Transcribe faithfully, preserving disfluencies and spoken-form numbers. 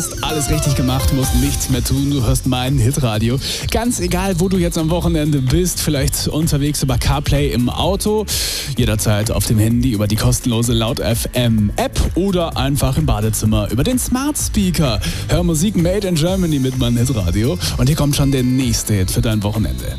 Alles richtig gemacht, musst nichts mehr tun, du hörst mein Hitradio. Ganz egal, wo du jetzt am Wochenende bist, vielleicht unterwegs über CarPlay im Auto, jederzeit auf dem Handy über die kostenlose Laut F M App oder einfach im Badezimmer über den Smart Speaker. Hör Musik Made in Germany mit mein Hitradio und hier kommt schon der nächste Hit für dein Wochenende.